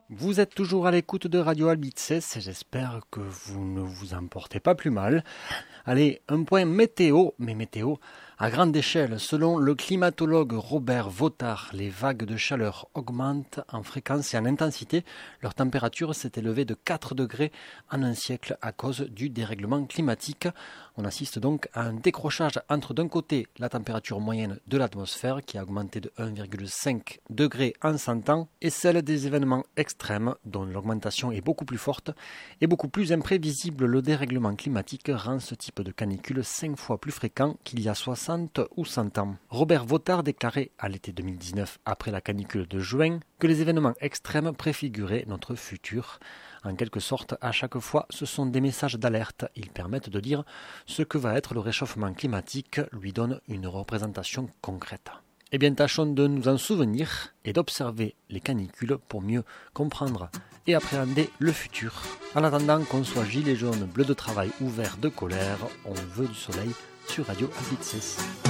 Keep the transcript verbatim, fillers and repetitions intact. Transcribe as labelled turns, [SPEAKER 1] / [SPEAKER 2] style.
[SPEAKER 1] Vous êtes toujours à l'écoute de Radio Albices et j'espère que vous ne vous en portez pas plus mal. Allez, un point météo, mais météo à grande échelle. Selon le climatologue Robert Vautard, les vagues de chaleur augmentent en fréquence et en intensité. Leur température s'est élevée de quatre degrés en un siècle à cause du dérèglement climatique. On assiste donc à un décrochage entre d'un côté la température moyenne de l'atmosphère qui a augmenté de un virgule cinq degré en cent ans et celle des événements extrêmes dont l'augmentation est beaucoup plus forte et beaucoup plus imprévisible. Le dérèglement climatique rend ce type de canicule cinq fois plus fréquent qu'il y a soixante ou cent ans. Robert Vautard déclarait à l'été deux mille dix-neuf, après la canicule de juin, que les événements extrêmes préfiguraient notre futur. En quelque sorte, à chaque fois, ce sont des messages d'alerte. Ils permettent de dire ce que va être le réchauffement climatique, lui donnent une représentation concrète. Eh bien, tâchons de nous en souvenir et d'observer les canicules pour mieux comprendre et appréhender le futur. En attendant qu'on soit gilet jaune, bleu de travail ou vert de colère, on veut du soleil sur Radio Albices.